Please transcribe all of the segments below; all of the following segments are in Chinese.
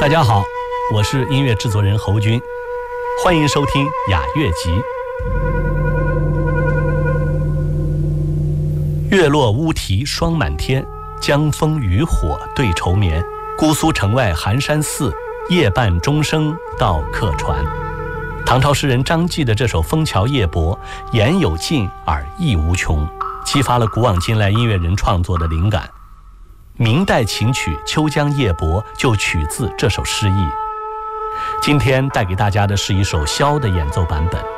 大家好，我是音乐制作人侯军，欢迎收听雅乐集。月落乌啼霜满天，江枫渔火对愁眠。姑苏城外寒山寺，夜半钟声到客船。唐朝诗人张继的这首《枫桥夜泊》，言有尽而意无穷，激发了古往今来音乐人创作的灵感。明代琴曲《秋江夜泊》就取自这首诗意。今天带给大家的是一首箫的演奏版本。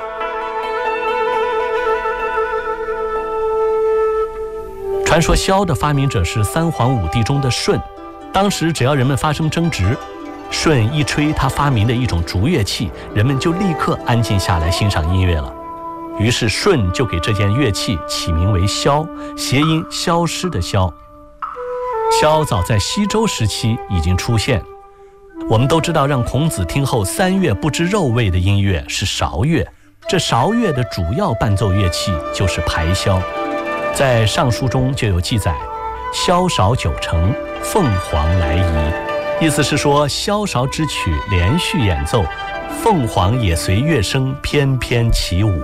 传说箫的发明者是三皇五帝中的舜，当时只要人们发生争执，舜一吹他发明的一种竹乐器，人们就立刻安静下来欣赏音乐了。于是舜就给这件乐器起名为箫，谐音消失的消。箫早在西周时期已经出现。我们都知道，让孔子听后三月不知肉味的音乐是韶乐，这韶乐的主要伴奏乐器就是排箫。在《尚书》中就有记载，箫韶九成，凤凰来仪，意思是说箫韶之曲连续演奏，凤凰也随乐声翩翩起舞。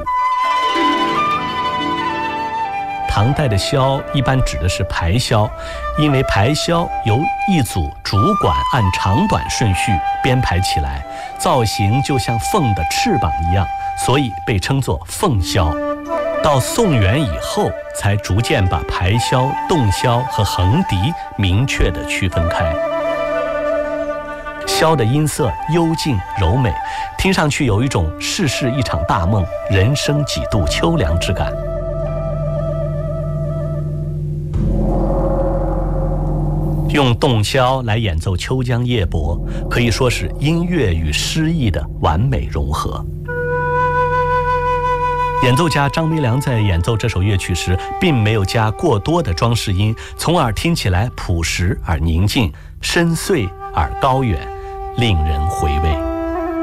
唐代的箫一般指的是排箫，因为排箫由一组竹管按长短顺序编排起来，造型就像凤的翅膀一样，所以被称作凤箫。到宋元以后，才逐渐把排箫、洞箫和横笛明确地区分开。箫的音色幽静柔美，听上去有一种世事一场大梦，人生几度秋凉之感。用洞箫来演奏《秋江夜泊》，可以说是音乐与诗意的完美融合。演奏家张维良在演奏这首乐曲时，并没有加过多的装饰音，从而听起来朴实而宁静，深邃而高远，令人回味。